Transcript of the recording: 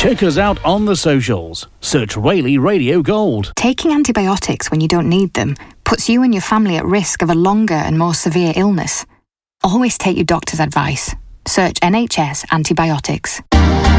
Check us out on the socials. Search Whaley Radio Gold. Taking antibiotics when you don't need them puts you and your family at risk of a longer and more severe illness. Always take your doctor's advice. Search NHS antibiotics.